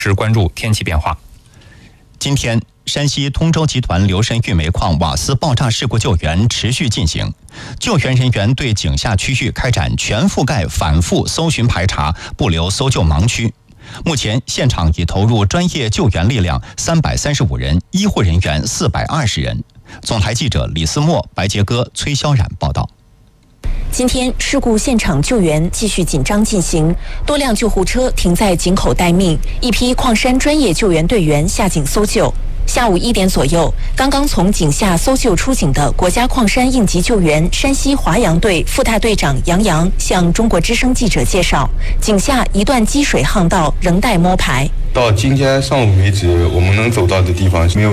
是关注天气变化。今天，山西通州集团流神玉煤矿瓦斯爆炸事故救援持续进行，救援人员对井下区域开展全覆盖反复搜寻排查，不留搜救盲区。目前，现场已投入专业救援力量335人，医护人员420人。总台记者李思墨、白杰哥、崔潇冉报道。 今天事故现场救援继续紧张进行，多辆救护车停在井口待命，一批矿山专业救援队员下井搜救。下午1点左右，刚刚从井下搜救出井的国家矿山应急救援山西华阳队副大队长杨洋向中国之声记者介绍，井下一段积水巷道仍待摸排。 到今天上午为止，我们能走到的地方没有